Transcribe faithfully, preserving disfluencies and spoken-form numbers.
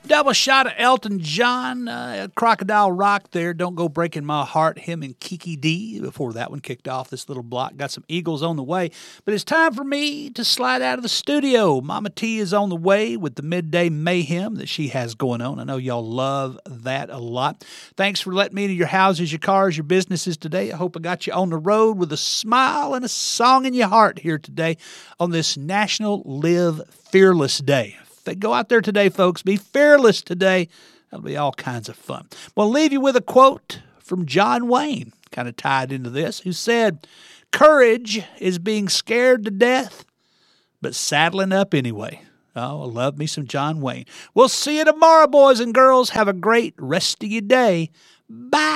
Double shot of Elton John, uh, Crocodile Rock there. Don't Go Breaking My Heart, him and Kiki D. Before that one kicked off this little block. Got some Eagles on the way. But it's time for me to slide out of the studio. Mama T is on the way with the midday mayhem that she has going on. I know y'all love that a lot. Thanks for letting me into your houses, your cars, your businesses today. I hope I got you on the road with a smile and a song in your heart here today on this National Live Fearless Day. Go out there today, folks. Be fearless today. That'll be all kinds of fun. We'll leave you with a quote from John Wayne, kind of tied into this, who said, "Courage is being scared to death, but saddling up anyway." Oh, I love me some John Wayne. We'll see you tomorrow, boys and girls. Have a great rest of your day. Bye.